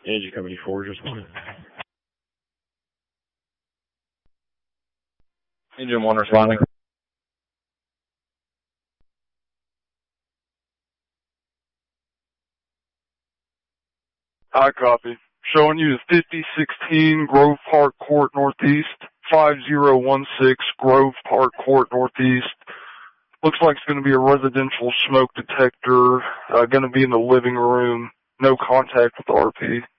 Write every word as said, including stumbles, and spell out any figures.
Engine Company four, just one. Engine one responding. I copy. Showing you the fifty sixteen Grove Park Court Northeast, five zero one six Grove Park Court Northeast. Looks like it's going to be a residential smoke detector, uh, going to be in the living room. No contact with R P.